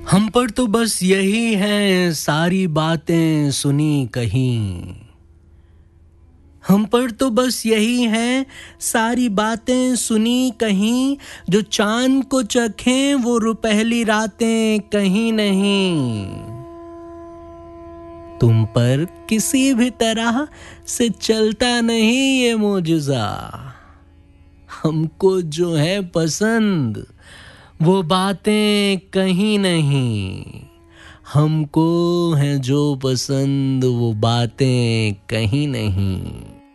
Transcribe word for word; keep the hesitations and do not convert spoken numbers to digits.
हम पर तो बस यही है सारी बातें सुनी कहीं। हम पर तो बस यही है सारी बातें सुनी कहीं। जो चांद को चखें वो रुपहली रातें कहीं नहीं। तुम पर किसी भी तरह से चलता नहीं ये मोजज़ा। हमको जो है पसंद वो बातें कहीं नहीं। हमको है जो पसंद वो बातें कहीं नहीं।